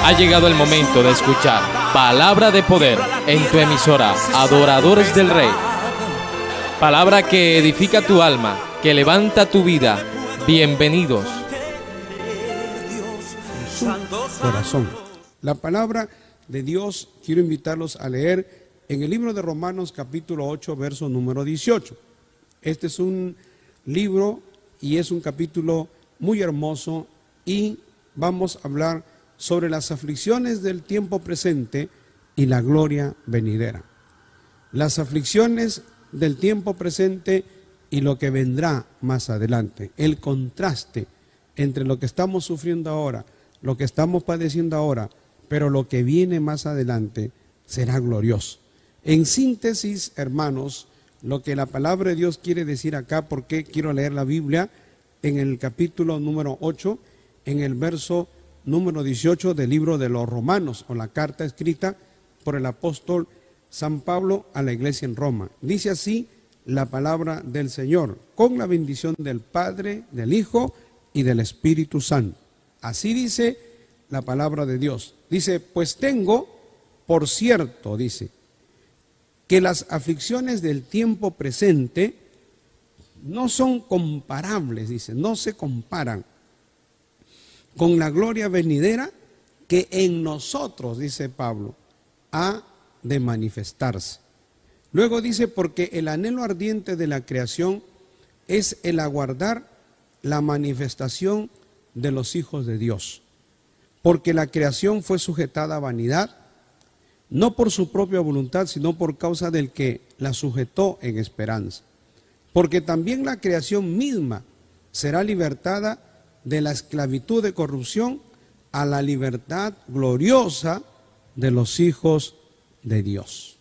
Ha llegado el momento de escuchar Palabra de Poder en tu emisora Adoradores del Rey. Palabra que edifica tu alma, que levanta tu vida. Bienvenidos. Su corazón. La palabra de Dios quiero invitarlos a leer en el libro de Romanos capítulo 8, verso número 18. Este es un libro y es un capítulo muy hermoso y vamos a hablar sobre las aflicciones del tiempo presente y la gloria venidera. Las aflicciones del tiempo presente y lo que vendrá más adelante. El contraste entre lo que estamos sufriendo ahora, lo que estamos padeciendo ahora, pero lo que viene más adelante será glorioso. En síntesis, hermanos, lo que la palabra de Dios quiere decir acá, porque quiero leer la Biblia en el capítulo número 8, en el verso número 18 del libro de los Romanos, o la carta escrita por el apóstol San Pablo a la iglesia en Roma. Dice así la palabra del Señor, con la bendición del Padre, del Hijo y del Espíritu Santo. Así dice la palabra de Dios. Dice, pues tengo por cierto, dice, que las aflicciones del tiempo presente no son comparables, dice, no se comparan con la gloria venidera que en nosotros, dice Pablo, ha de manifestarse. Luego dice, porque el anhelo ardiente de la creación es el aguardar la manifestación de los hijos de Dios. Porque la creación fue sujetada a vanidad, no por su propia voluntad, sino por causa del que la sujetó en esperanza. Porque también la creación misma será libertada de la esclavitud de corrupción a la libertad gloriosa de los hijos de Dios.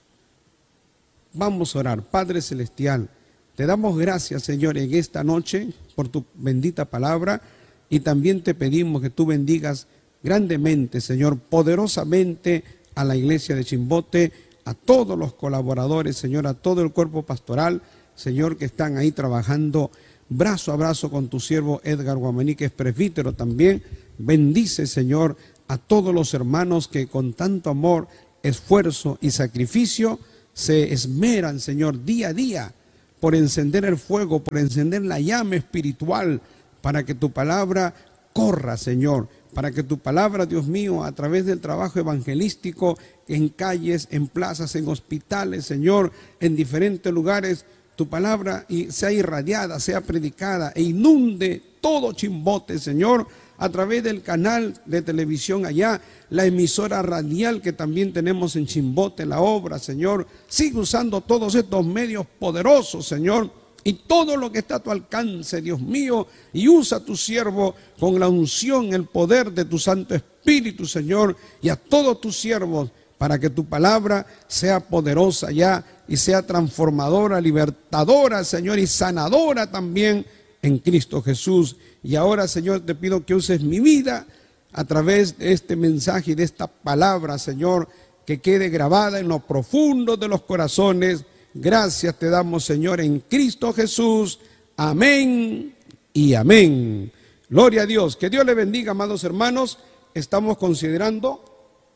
Vamos a orar. Padre Celestial, te damos gracias, Señor, en esta noche por tu bendita palabra y también te pedimos que tú bendigas grandemente, Señor, poderosamente a la iglesia de Chimbote, a todos los colaboradores, Señor, a todo el cuerpo pastoral, Señor, que están ahí trabajando brazo a brazo con tu siervo Edgar Guamaní, que es presbítero también. Bendice, Señor, a todos los hermanos que con tanto amor, esfuerzo y sacrificio se esmeran, Señor, día a día por encender el fuego, por encender la llama espiritual, para que tu palabra corra, Señor, para que tu palabra, Dios mío, a través del trabajo evangelístico en calles, en plazas, en hospitales, Señor, en diferentes lugares, tu palabra sea irradiada, sea predicada e inunde todo Chimbote, Señor, a través del canal de televisión allá, la emisora radial que también tenemos en Chimbote, la obra, Señor. Sigue usando todos estos medios poderosos, Señor, y todo lo que está a tu alcance, Dios mío, y usa a tu siervo con la unción, el poder de tu Santo Espíritu, Señor, y a todos tus siervos, para que tu palabra sea poderosa ya y sea transformadora, libertadora, Señor, y sanadora también en Cristo Jesús. Y ahora, Señor, te pido que uses mi vida a través de este mensaje y de esta palabra, Señor, que quede grabada en lo profundo de los corazones. Gracias te damos, Señor, en Cristo Jesús. Amén y amén. Gloria a Dios. Que Dios le bendiga, amados hermanos. Estamos considerando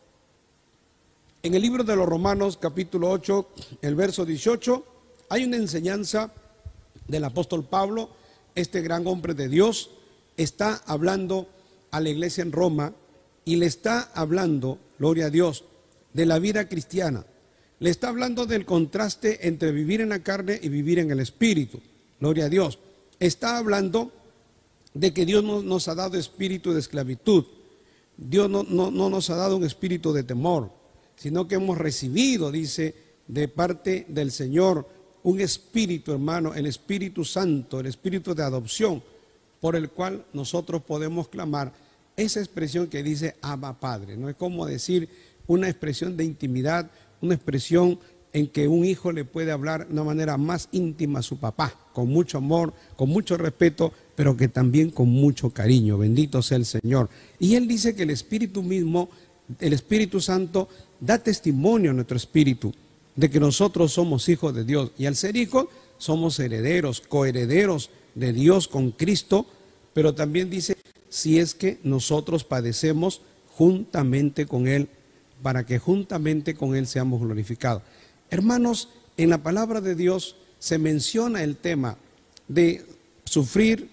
en el libro de los Romanos, capítulo 8, el verso 18, hay una enseñanza del apóstol Pablo. Este gran hombre de Dios está hablando a la iglesia en Roma y le está hablando, gloria a Dios, de la vida cristiana. Le está hablando del contraste entre vivir en la carne y vivir en el espíritu. Gloria a Dios. Está hablando de que Dios no nos ha dado espíritu de esclavitud. Dios no nos ha dado un espíritu de temor, sino que hemos recibido, dice, de parte del Señor, un espíritu, hermano, el Espíritu Santo, el espíritu de adopción, por el cual nosotros podemos clamar esa expresión que dice Abba Padre. No es como decir una expresión de intimidad, una expresión en que un hijo le puede hablar de una manera más íntima a su papá, con mucho amor, con mucho respeto, pero que también con mucho cariño. Bendito sea el Señor. Y él dice que el Espíritu mismo, el Espíritu Santo, da testimonio a nuestro espíritu de que nosotros somos hijos de Dios, y al ser hijos somos herederos, coherederos de Dios con Cristo, pero también dice, si es que nosotros padecemos juntamente con Él, para que juntamente con Él seamos glorificados. Hermanos, en la palabra de Dios se menciona el tema de sufrir,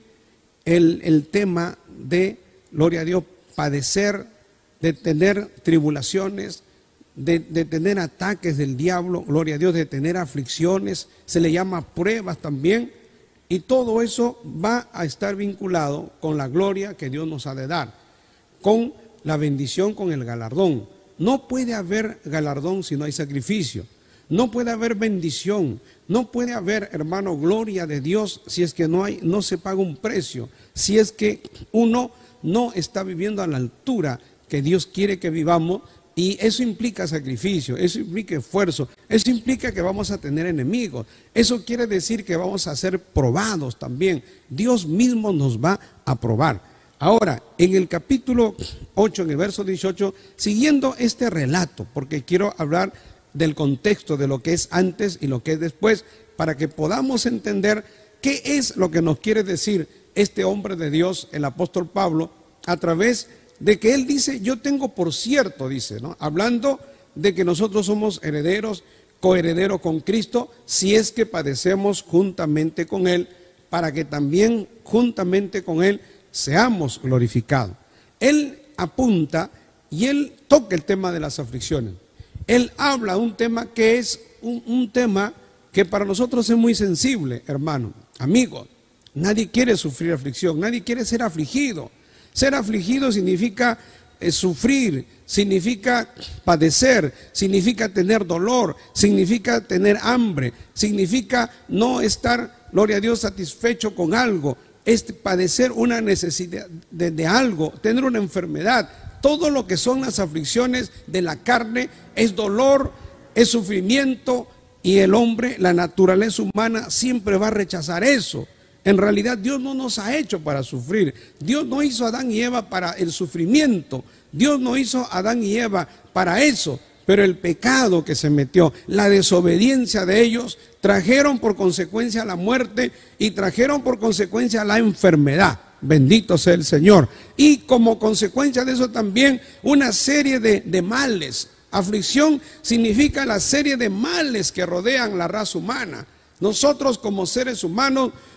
el tema de, gloria a Dios, padecer, de tener tribulaciones, de tener ataques del diablo, gloria a Dios, de tener aflicciones, se le llama pruebas también, y todo eso va a estar vinculado con la gloria que Dios nos ha de dar, con la bendición, con el galardón. No puede haber galardón si no hay sacrificio, no puede haber bendición, no puede haber, hermano, gloria de Dios si es que no se paga un precio, si es que uno no está viviendo a la altura que Dios quiere que vivamos. Y eso implica sacrificio, eso implica esfuerzo, eso implica que vamos a tener enemigos, eso quiere decir que vamos a ser probados también. Dios mismo nos va a probar. Ahora, en el capítulo 8, en el verso 18, siguiendo este relato, porque quiero hablar del contexto de lo que es antes y lo que es después, para que podamos entender qué es lo que nos quiere decir este hombre de Dios, el apóstol Pablo, a través de que él dice, yo tengo por cierto, dice, ¿no? Hablando de que nosotros somos herederos, coherederos con Cristo, si es que padecemos juntamente con Él, para que también juntamente con Él seamos glorificados. Él apunta y él toca el tema de las aflicciones. Él habla de un tema que es un tema que para nosotros es muy sensible, hermano, amigo. Nadie quiere sufrir aflicción, nadie quiere ser afligido. Ser afligido significa sufrir, significa padecer, significa tener dolor, significa tener hambre, significa no estar, gloria a Dios, satisfecho con algo, es padecer una necesidad de algo, tener una enfermedad. Todo lo que son las aflicciones de la carne es dolor, es sufrimiento, y el hombre, la naturaleza humana, siempre va a rechazar eso. En realidad Dios no nos ha hecho para sufrir. Dios no hizo a Adán y Eva para el sufrimiento. Dios no hizo a Adán y Eva para eso. Pero el pecado que se metió, la desobediencia de ellos, trajeron por consecuencia la muerte y trajeron por consecuencia la enfermedad. Bendito sea el Señor. Y como consecuencia de eso también una serie de males. Aflicción significa la serie de males que rodean la raza humana. Nosotros como seres humanos